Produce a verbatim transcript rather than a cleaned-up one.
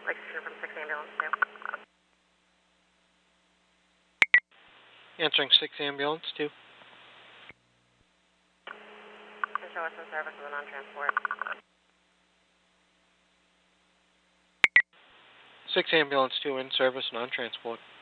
Lexington from six ambulance two. Answering six ambulance two. Can show us in service with a non-transport. six ambulance two in service, non-transport.